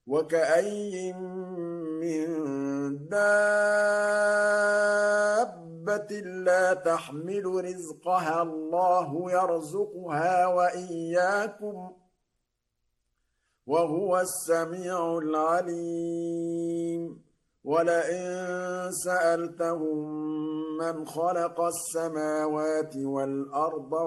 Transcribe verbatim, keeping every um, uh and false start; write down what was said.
وكأين من دابة لا تحمل رزقها الله يرزقها وإياكم وهو السميع العليم ولئن سألتهم من خلق السماوات والأرض